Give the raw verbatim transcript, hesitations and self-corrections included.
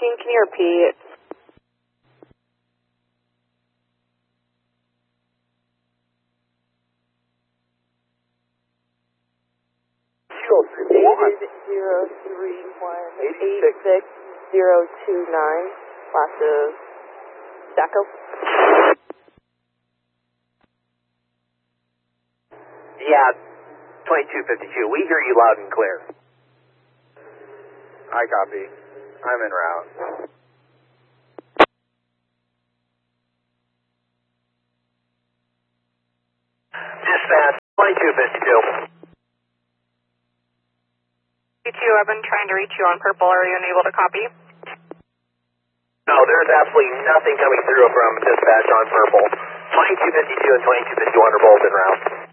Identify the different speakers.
Speaker 1: speaking. Can you repeat? eight zero three one eight six zero two nine. Class of DACO.
Speaker 2: Yeah, twenty-two fifty-two. We hear you loud and clear.
Speaker 3: I copy. I'm en route.
Speaker 2: Dispatch, twenty-two fifty-two.
Speaker 1: fifty-two, I've been trying to reach you on purple. Are you unable to copy?
Speaker 2: No, there's absolutely nothing coming through from dispatch on purple. twenty-two fifty-two and twenty-two fifty-one are both en route.